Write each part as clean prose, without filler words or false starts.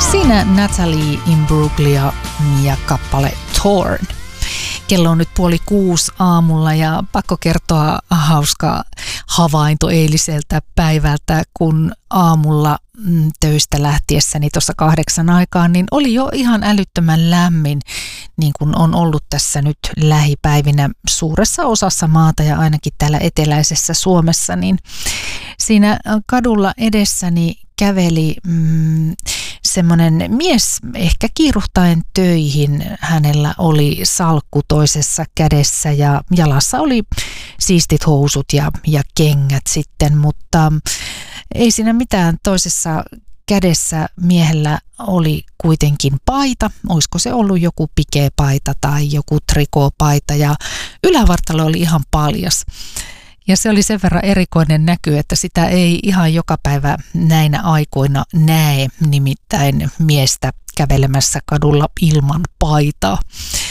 Siinä Natalie Imbruglia ja kappale Torn. Kello on nyt 5:30 aamulla ja pakko kertoa hauska havainto eiliseltä päivältä, kun aamulla töistä lähtiessäni tuossa 8 aikaan, niin oli jo ihan älyttömän lämmin, niin kuin on ollut tässä nyt lähipäivinä suuressa osassa maata ja ainakin täällä eteläisessä Suomessa, niin siinä kadulla edessäni käveli semmoinen mies ehkä kiiruhtaen töihin. Hänellä oli salkku toisessa kädessä ja jalassa oli siistit housut ja kengät sitten, mutta ei siinä mitään. Toisessa kädessä miehellä oli kuitenkin paita. Olisiko se ollut joku pikepaita tai joku trikoopaita ja ylävartalo oli ihan paljas. Ja se oli sen verran erikoinen näky, että sitä ei ihan joka päivä näinä aikoina näe, nimittäin miestä kävelemässä kadulla ilman paitaa.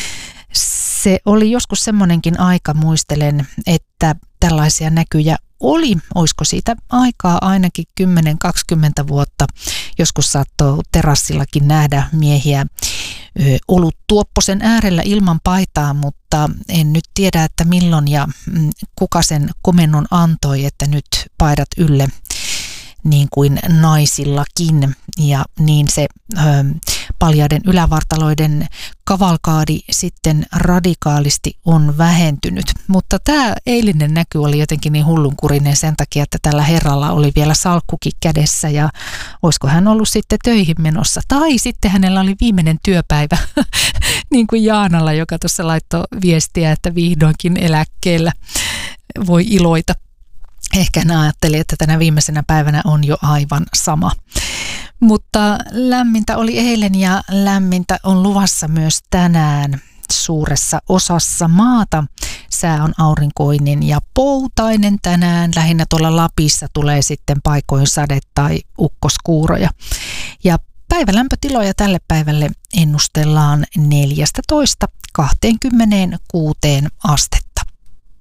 Se oli joskus semmoinenkin aika, muistelen, että tällaisia näkyjä oli, olisiko siitä aikaa ainakin 10-20 vuotta. Joskus saattoi terassillakin nähdä miehiä oluttuopposen äärellä ilman paitaa, mutta en nyt tiedä, että milloin ja kuka sen komennon antoi, että nyt paidat ylle niin kuin naisillakin. Ja niin se paljaiden ylävartaloiden kavalkaadi sitten radikaalisti on vähentynyt. Mutta tämä eilinen näky oli jotenkin niin hullunkurinen sen takia, että tällä herralla oli vielä salkkukin kädessä ja olisiko hän ollut sitten töihin menossa. Tai sitten hänellä oli viimeinen työpäivä, niin kuin Jaanalla, joka tuossa laittoi viestiä, että vihdoinkin eläkkeellä voi iloita. Ehkä hän ajatteli, että tänä viimeisenä päivänä on jo aivan sama. Mutta lämmintä oli eilen ja lämmintä on luvassa myös tänään suuressa osassa maata. Sää on aurinkoinen ja poutainen tänään. Lähinnä tuolla Lapissa tulee sitten paikoin sade- tai ukkoskuuroja. Ja päivälämpötiloja tälle päivälle ennustellaan 14-26 astetta.